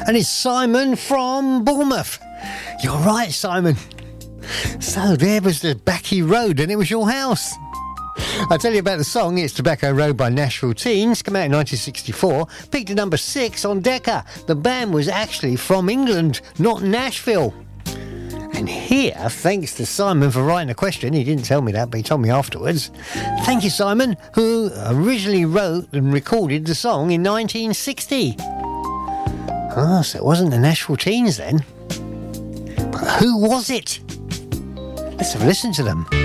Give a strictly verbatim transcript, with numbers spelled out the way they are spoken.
And it's Simon from Bournemouth. You're right, Simon. So there was the Backy Road and it was your house. I'll tell you about the song. It's Tobacco Road by Nashville Teens. Came out in nineteen sixty-four. Peaked at number six on Decca. The band was actually from England, not Nashville. And here, thanks to Simon for writing a question. He didn't tell me that, but he told me afterwards. Thank you, Simon, who originally wrote and recorded the song in nineteen sixty. Ah, so it wasn't the Nashville Teens then. But who was it? Let's have a listen to them.